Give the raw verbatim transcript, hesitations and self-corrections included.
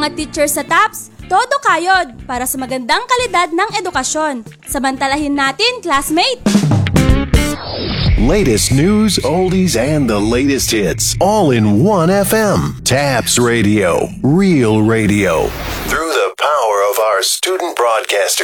mga teacher sa TAPS, todo kayod para sa magandang kalidad ng edukasyon. Samantalahin natin, classmate! Latest news, oldies, and the latest hits, all in one F M. TAPS Radio, real radio. Through the power of our student broadcasters.